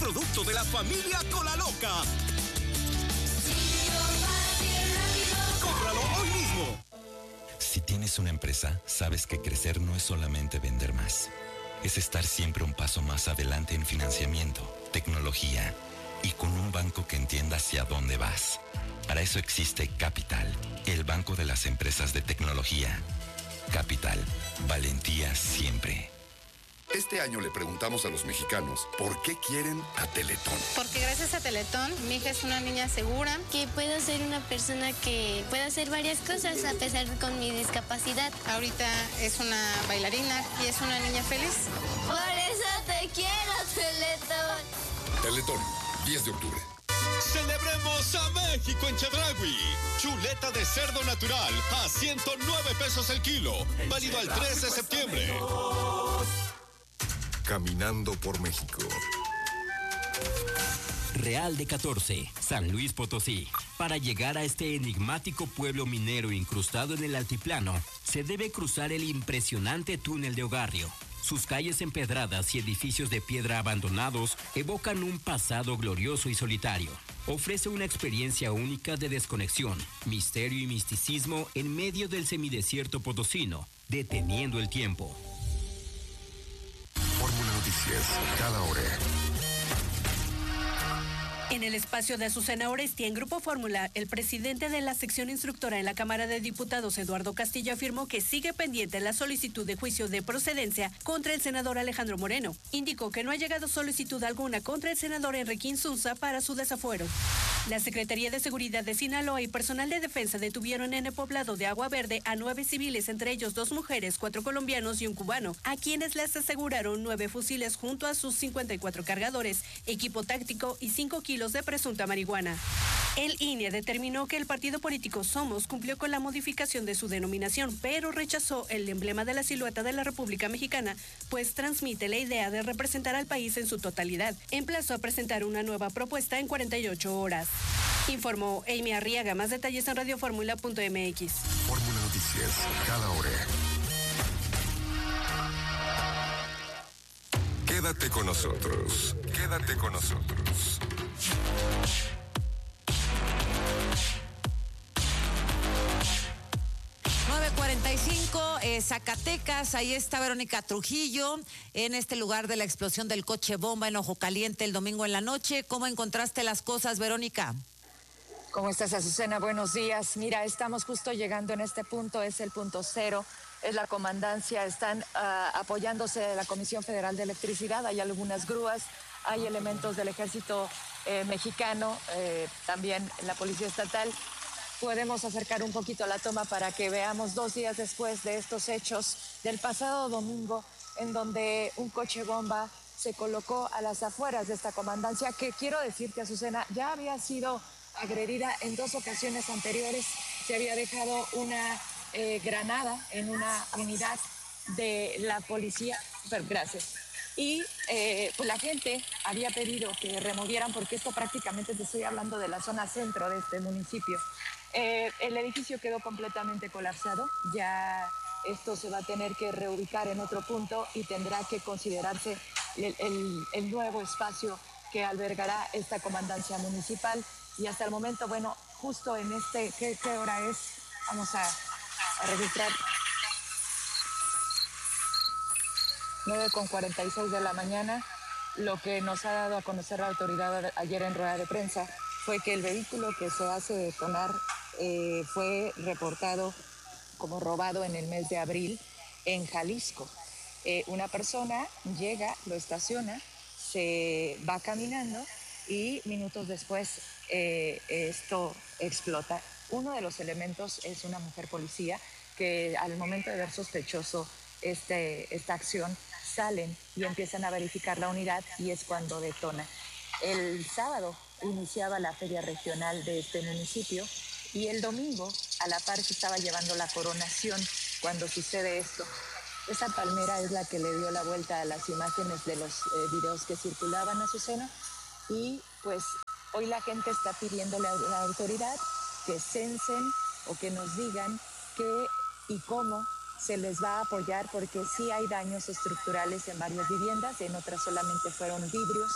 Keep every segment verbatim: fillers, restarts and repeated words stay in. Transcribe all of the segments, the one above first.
producto de la familia Cola Loca. ¡Cómpralo hoy mismo! Si tienes una empresa, sabes que crecer no es solamente vender más. Es estar siempre un paso más adelante en financiamiento, tecnología y con un banco que entienda hacia dónde vas. Para eso existe Capital, el banco de las empresas de tecnología. Capital, valentía siempre. Este año le preguntamos a los mexicanos por qué quieren a Teletón. Porque gracias a Teletón, mi hija es una niña segura. Que puedo ser una persona que puede hacer varias cosas a pesar de con mi discapacidad. Ahorita es una bailarina y es una niña feliz. Por eso te quiero, Teletón. Teletón, diez de octubre. ¡Celebremos a México en Chedraui! Chuleta de cerdo natural a ciento nueve pesos el kilo. Válido al tres de septiembre. Caminando por México. Real de catorce, San Luis Potosí. Para llegar a este enigmático pueblo minero incrustado en el altiplano, se debe cruzar el impresionante túnel de Ogarrio. Sus calles empedradas y edificios de piedra abandonados evocan un pasado glorioso y solitario. Ofrece una experiencia única de desconexión, misterio y misticismo en medio del semidesierto potosino, deteniendo el tiempo. Fórmula Noticias, cada hora. En el espacio de Azucena Oresti, en Grupo Fórmula, el presidente de la sección instructora en la Cámara de Diputados, Eduardo Castillo, afirmó que sigue pendiente la solicitud de juicio de procedencia contra el senador Alejandro Moreno. Indicó que no ha llegado solicitud alguna contra el senador Enrique Insunza para su desafuero. La Secretaría de Seguridad de Sinaloa y personal de defensa detuvieron en el poblado de Agua Verde a nueve civiles, entre ellos dos mujeres, cuatro colombianos y un cubano, a quienes les aseguraron nueve fusiles junto a sus cincuenta y cuatro cargadores, equipo táctico y cinco kilos de presunta marihuana. El I N E determinó que el partido político Somos cumplió con la modificación de su denominación, pero rechazó el emblema de la silueta de la República Mexicana, pues transmite la idea de representar al país en su totalidad. Emplazó a presentar una nueva propuesta en cuarenta y ocho horas. Informó Amy Arriaga. Más detalles en radioformula punto m x. Fórmula Noticias, cada hora. Quédate con nosotros. Quédate con nosotros. nueve cuarenta y cinco, eh, Zacatecas, ahí está Verónica Trujillo, en este lugar de la explosión del coche bomba en Ojo Caliente el domingo en la noche. ¿Cómo encontraste las cosas, Verónica? ¿Cómo estás, Azucena? Buenos días. Mira, estamos justo llegando en este punto, es el punto cero, es la comandancia, están uh, apoyándose de la Comisión Federal de Electricidad, hay algunas grúas, hay elementos del Ejército eh, Mexicano, eh, también la Policía Estatal. Podemos acercar un poquito la toma para que veamos dos días después de estos hechos del pasado domingo, en donde un coche bomba se colocó a las afueras de esta comandancia, que quiero decirte, Azucena, ya había sido agredida en dos ocasiones anteriores. Se había dejado una eh, granada en una unidad de la policía. Pero, gracias. Y eh, pues la gente había pedido que removieran, porque esto prácticamente te estoy hablando de la zona centro de este municipio. Eh, el edificio quedó completamente colapsado. Ya esto se va a tener que reubicar en otro punto y tendrá que considerarse el, el, el nuevo espacio que albergará esta comandancia municipal. Y hasta el momento, bueno, justo en este, ¿qué, qué hora es? Vamos a, a registrar. nueve con cuarenta y seis de la mañana. Lo que nos ha dado a conocer la autoridad ayer en rueda de prensa fue que el vehículo que se hace detonar eh, fue reportado como robado en el mes de abril en Jalisco. Eh, una persona llega, lo estaciona, se va caminando y minutos después eh, esto explota. Uno de los elementos es una mujer policía que al momento de ver sospechoso este, esta acción salen y empiezan a verificar la unidad y es cuando detona. El sábado iniciaba la feria regional de este municipio y el domingo a la par se estaba llevando la coronación cuando sucede esto. Esa palmera es la que le dio la vuelta a las imágenes de los eh, videos que circulaban, a Azucena, y pues hoy la gente está pidiéndole a la autoridad que censen o que nos digan qué y cómo se les va a apoyar, porque sí hay daños estructurales en varias viviendas, en otras solamente fueron vidrios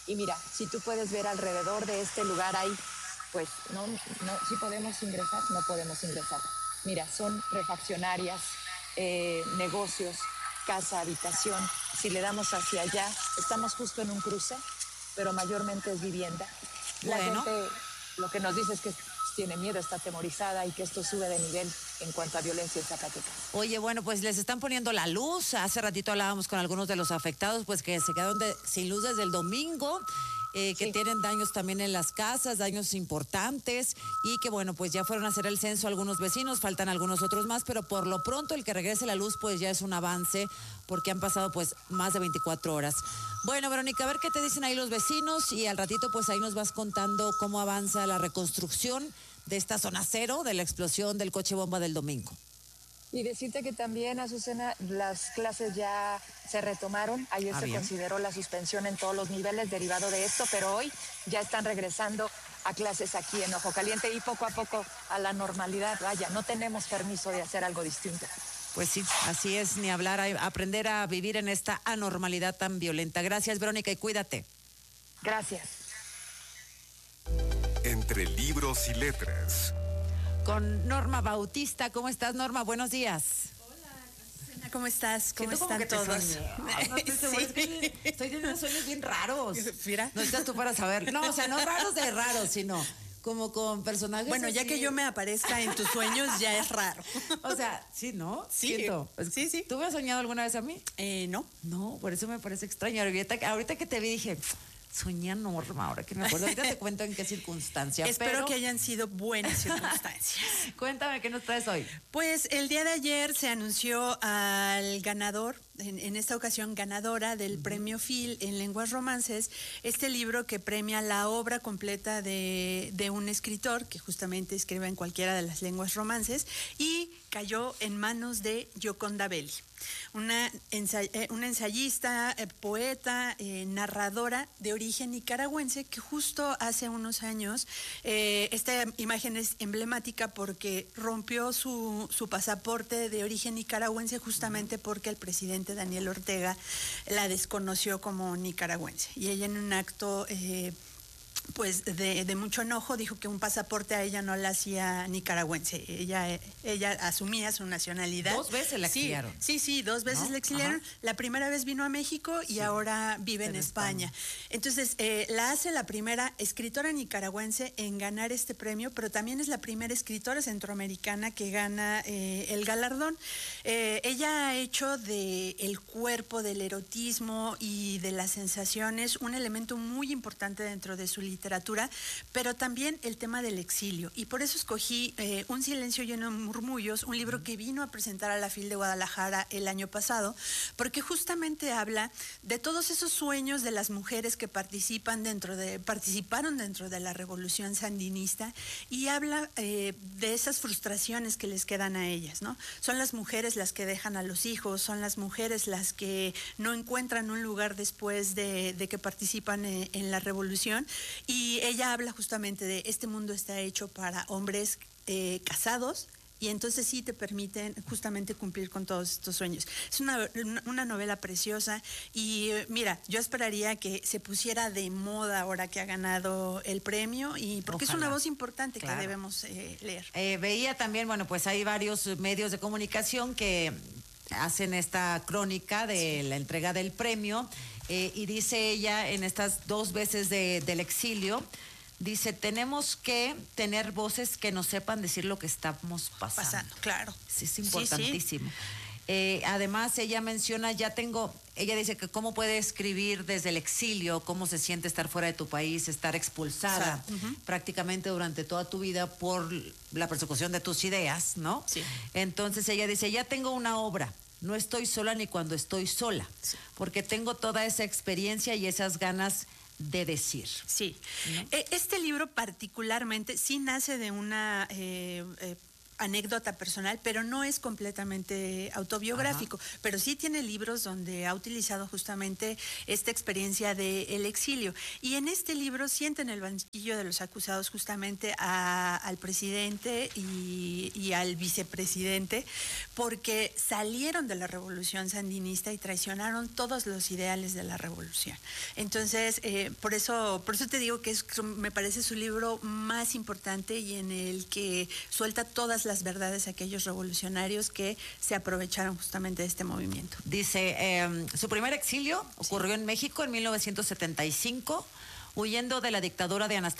Y mira, si tú puedes ver alrededor de este lugar hay, pues, no, no, ¿sí podemos ingresar? No podemos ingresar. Mira, son refaccionarias, eh, negocios, casa, habitación. Si le damos hacia allá, estamos justo en un cruce, pero mayormente es vivienda. La Bueno. gente lo que nos dice es que tiene miedo, está atemorizada y que esto sube de nivel en cuanto a violencia en Zacatecas. Oye, bueno, pues les están poniendo la luz. Hace ratito hablábamos con algunos de los afectados, pues que se quedaron de- sin luz desde el domingo. Eh, que Sí. tienen daños también en las casas, daños importantes, y que bueno, pues ya fueron a hacer el censo algunos vecinos, faltan algunos otros más, pero por lo pronto el que regrese la luz pues ya es un avance, porque han pasado pues más de veinticuatro horas. Bueno, Verónica, a ver qué te dicen ahí los vecinos, y al ratito pues ahí nos vas contando cómo avanza la reconstrucción de esta zona cero de la explosión del coche bomba del domingo. Y decirte que también, Azucena, las clases ya se retomaron. Ayer Ah, se bien. consideró la suspensión en todos los niveles derivado de esto, pero hoy ya están regresando a clases aquí en Ojo Caliente y poco a poco a la normalidad. Vaya, no tenemos permiso de hacer algo distinto. Pues sí, así es, ni hablar, a- aprender a vivir en esta anormalidad tan violenta. Gracias, Verónica, y cuídate. Gracias. Entre libros y letras. Con Norma Bautista. ¿Cómo estás, Norma? Buenos días. ¿Cómo estás? ¿Cómo Siento como están que te todos? soñé. Ay, no estoy segura, es que estoy teniendo sueños bien raros. Mira. No estás tú para saber. No, o sea, no raros de raros, sino como con personajes Bueno, ya así. que yo me aparezca en tus sueños, ya es raro. O sea, sí, ¿no? Sí, Siento. Pues, sí, sí. ¿Tú me has soñado alguna vez a mí? Eh, no. No, por eso me parece extraño. Ahorita, ahorita que te vi dije, soñé a Norma, ahora que me acuerdo. Ahorita te cuento en qué circunstancia. Espero pero que hayan sido buenas circunstancias. Cuéntame, ¿qué nos traes hoy? Pues el día de ayer se anunció al ganador, en, en esta ocasión ganadora del uh-huh. Premio Phil en Lenguas Romances, este libro que premia la obra completa de, de un escritor que justamente escribe en cualquiera de las lenguas romances, y cayó en manos de Gioconda Belli. Una, ensay, eh, una ensayista, eh, poeta, eh, narradora de origen nicaragüense, que justo hace unos años, eh, esta imagen es emblemática porque rompió su, su pasaporte de origen nicaragüense justamente porque el presidente Daniel Ortega la desconoció como nicaragüense. Y ella en un acto... Eh, pues de, de mucho enojo dijo que un pasaporte a ella no la hacía nicaragüense, ella, ella asumía su nacionalidad. Dos veces la exiliaron. Sí, sí, sí, dos veces ¿No? la exiliaron. Ajá. La primera vez vino a México y sí. ahora vive en, en España. España. Entonces, eh, la hace la primera escritora nicaragüense en ganar este premio, pero también es la primera escritora centroamericana que gana eh, el galardón. Eh, ella ha hecho de el cuerpo, del erotismo y de las sensaciones un elemento muy importante dentro de su literatura. literatura, pero también el tema del exilio. Y por eso escogí eh, Un silencio lleno de murmullos, un libro que vino a presentar a la F I L de Guadalajara el año pasado, porque justamente habla de todos esos sueños de las mujeres que participan dentro de, participaron dentro de la revolución sandinista, y habla eh, de esas frustraciones que les quedan a ellas, ¿no? Son las mujeres las que dejan a los hijos, son las mujeres las que no encuentran un lugar después de, de que participan en, en la revolución. Y ella habla justamente de este mundo está hecho para hombres eh, casados, y entonces sí te permiten justamente cumplir con todos estos sueños. Es una, una novela preciosa y mira, yo esperaría que se pusiera de moda ahora que ha ganado el premio, y porque Ojalá. Es una voz importante claro. que debemos eh, leer. Eh, veía también, bueno, pues hay varios medios de comunicación que hacen esta crónica de la entrega del premio. Eh, y dice ella en estas dos veces de, del exilio, dice, tenemos que tener voces que nos sepan decir lo que estamos pasando. Pasando, claro. Sí, es importantísimo. Sí, sí. Eh, además, ella menciona, ya tengo, ella dice que cómo puede escribir desde el exilio, cómo se siente estar fuera de tu país, estar expulsada o sea, uh-huh. prácticamente durante toda tu vida por la persecución de tus ideas, ¿no? Sí. Entonces ella dice, ya tengo una obra. No estoy sola ni cuando estoy sola, sí. porque tengo toda esa experiencia y esas ganas de decir. Sí. ¿No? Este libro particularmente sí nace de una... Eh, eh, anécdota personal, pero no es completamente autobiográfico. Ajá. Pero sí tiene libros donde ha utilizado justamente esta experiencia del exilio. Y en este libro sienta en el banquillo de los acusados justamente a, al presidente y, y al vicepresidente, porque salieron de la revolución sandinista y traicionaron todos los ideales de la revolución. Entonces, eh, por eso, por eso te digo que es, me parece su libro más importante y en el que suelta todas las verdades a aquellos revolucionarios que se aprovecharon justamente de este movimiento. Dice, eh, su primer exilio ocurrió sí. en México en mil novecientos setenta y cinco, huyendo de la dictadura de Anastasio